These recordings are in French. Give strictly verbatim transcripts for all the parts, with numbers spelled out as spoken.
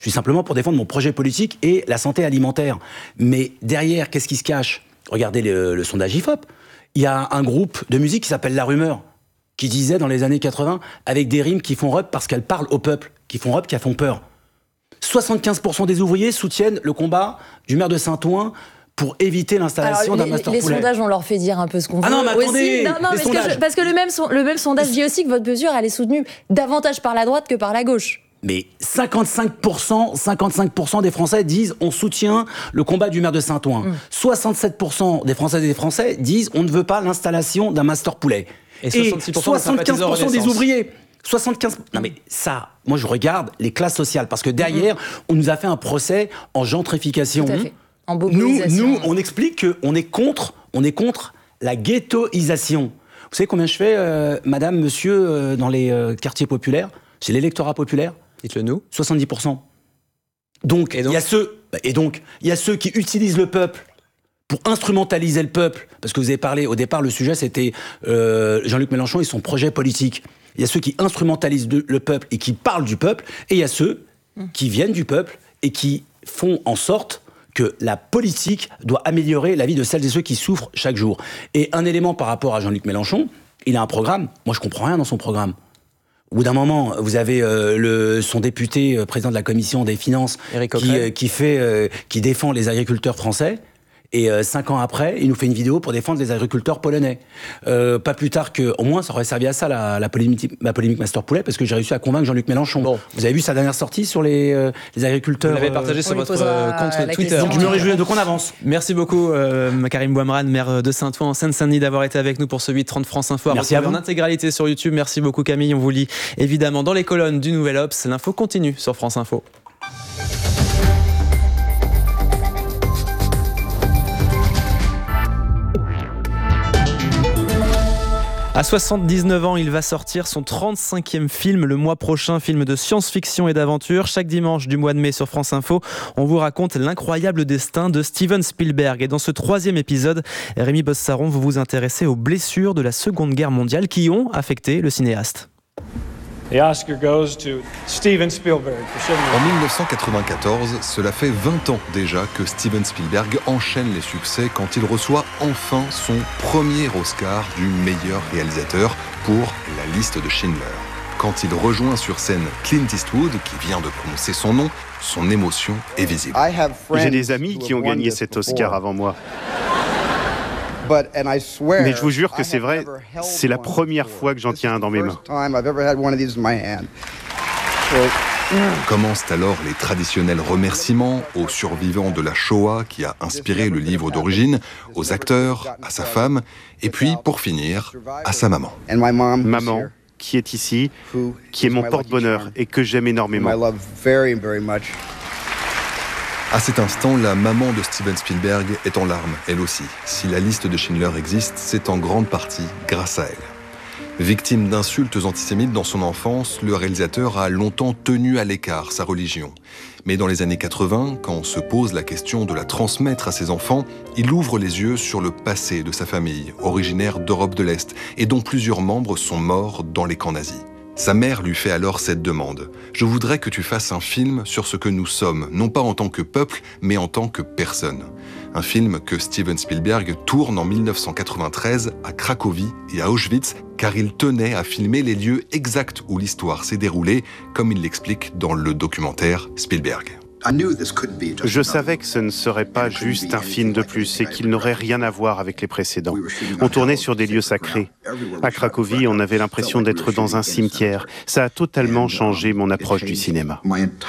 Je suis simplement pour défendre mon projet politique et la santé alimentaire. Mais derrière, qu'est-ce qui se cache ? Regardez le, le sondage I F O P. Il y a un groupe de musique qui s'appelle La Rumeur, qui disait dans les années quatre-vingts, avec des rimes qui font rep parce qu'elles parlent au peuple, qui font rep, qui font peur. soixante-quinze pour cent des ouvriers soutiennent le combat du maire de Saint-Ouen pour éviter l'installation Alors, d'un master les poulet. Les sondages, on leur fait dire un peu ce qu'on ah veut. non, mais attendez, aussi. Non, non, les parce, sondages. que je, parce que le même, le même sondage dit aussi que votre mesure, elle est soutenue davantage par la droite que par la gauche. Mais cinquante-cinq pour cent, cinquante-cinq pour cent des Français disent on soutient le combat du maire de Saint-Ouen. Mmh. soixante-sept pour cent des Françaises et des Français disent on ne veut pas l'installation d'un master poulet. Et soixante-six pour cent, et soixante-quinze pour cent des ouvriers. soixante-quinze Non mais ça, moi je regarde les classes sociales parce que derrière, mmh. on nous a fait un procès en gentrification. Tout à fait. En nous, nous, on explique qu'on est contre, on est contre la ghettoisation. Vous savez combien je fais, euh, madame, monsieur, euh, dans les euh, quartiers populaires ? C'est l'électorat populaire. Dites-le nous. soixante-dix pour cent. Donc, il y a ceux, et donc, il y a ceux qui utilisent le peuple pour instrumentaliser le peuple. Parce que vous avez parlé, au départ, le sujet, c'était euh, Jean-Luc Mélenchon et son projet politique. Il y a ceux qui instrumentalisent de, le peuple et qui parlent du peuple. Et il y a ceux mmh. qui viennent du peuple et qui font en sorte que la politique doit améliorer la vie de celles et ceux qui souffrent chaque jour. Et un élément par rapport à Jean-Luc Mélenchon, il a un programme. Moi, je comprends rien dans son programme. Au bout d'un moment, vous avez euh, le, son député, euh, président de la commission des finances, qui, euh, qui, fait, euh, qui défend les agriculteurs français. Et euh, cinq ans après, il nous fait une vidéo pour défendre les agriculteurs polonais. Euh, pas plus tard que, au moins, ça aurait servi à ça la, la polémique, ma polémique Master Poulet, parce que j'ai réussi à convaincre Jean-Luc Mélenchon. Bon. Vous avez vu sa dernière sortie sur les, euh, les agriculteurs. Vous l'avez partagé euh, sur votre compte Twitter. Donc je me réjouis, donc on avance. Merci beaucoup, euh, Karim Bouamrane, maire de Saint-Ouen en Seine-Saint-Denis, d'avoir été avec nous pour ce huit trente France Info. Merci à vous. En intégralité sur YouTube. Merci beaucoup, Camille. On vous lit évidemment dans les colonnes du Nouvel Obs. L'info continue sur France Info. À soixante-dix-neuf ans, il va sortir son trente-cinquième film le mois prochain, film de science-fiction et d'aventure. Chaque dimanche du mois de mai sur France Info, on vous raconte l'incroyable destin de Steven Spielberg. Et dans ce troisième épisode, Rémi Bossaron, vous vous intéressez aux blessures de la Seconde Guerre mondiale qui ont affecté le cinéaste. The Oscar goes to Steven Spielberg. En dix-neuf cent quatre-vingt-quatorze, cela fait vingt ans déjà que Steven Spielberg enchaîne les succès quand il reçoit enfin son premier Oscar du meilleur réalisateur pour La Liste de Schindler. Quand il rejoint sur scène Clint Eastwood, qui vient de prononcer son nom, son émotion est visible. J'ai des amis qui ont gagné cet Oscar avant moi. Mais je vous jure que c'est vrai, c'est la première fois que j'en tiens un dans mes mains. Commencent alors les traditionnels remerciements aux survivants de la Shoah qui a inspiré le livre d'origine, aux acteurs, à sa femme, et puis, pour finir, à sa maman. Maman, qui est ici, qui est mon porte-bonheur et que j'aime énormément. À cet instant, la maman de Steven Spielberg est en larmes, elle aussi. Si La Liste de Schindler existe, c'est en grande partie grâce à elle. Victime d'insultes antisémites dans son enfance, le réalisateur a longtemps tenu à l'écart sa religion. Mais dans les années quatre-vingts, quand se pose la question de la transmettre à ses enfants, il ouvre les yeux sur le passé de sa famille, originaire d'Europe de l'Est, et dont plusieurs membres sont morts dans les camps nazis. Sa mère lui fait alors cette demande. « Je voudrais que tu fasses un film sur ce que nous sommes, non pas en tant que peuple, mais en tant que personne. » Un film que Steven Spielberg tourne en dix-neuf cent quatre-vingt-treize à Cracovie et à Auschwitz, car il tenait à filmer les lieux exacts où l'histoire s'est déroulée, comme il l'explique dans le documentaire Spielberg. Je savais que ce ne serait pas juste un film de plus et qu'il n'aurait rien à voir avec les précédents. On tournait sur des lieux sacrés. À Cracovie, on avait l'impression d'être dans un cimetière. Ça a totalement changé mon approche du cinéma.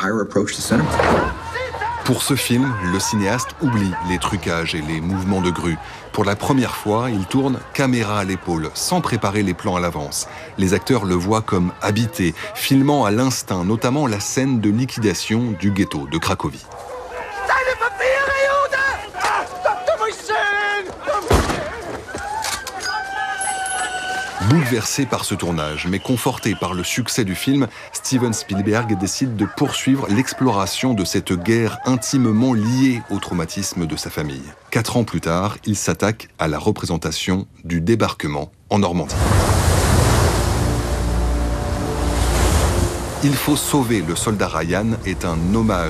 Pour ce film, le cinéaste oublie les trucages et les mouvements de grue. Pour la première fois, il tourne caméra à l'épaule, sans préparer les plans à l'avance. Les acteurs le voient comme habité, filmant à l'instinct, notamment la scène de liquidation du ghetto de Cracovie. Bouleversé par ce tournage, mais conforté par le succès du film, Steven Spielberg décide de poursuivre l'exploration de cette guerre intimement liée au traumatisme de sa famille. Quatre ans plus tard, il s'attaque à la représentation du débarquement en Normandie. Il faut sauver le soldat Ryan est un hommage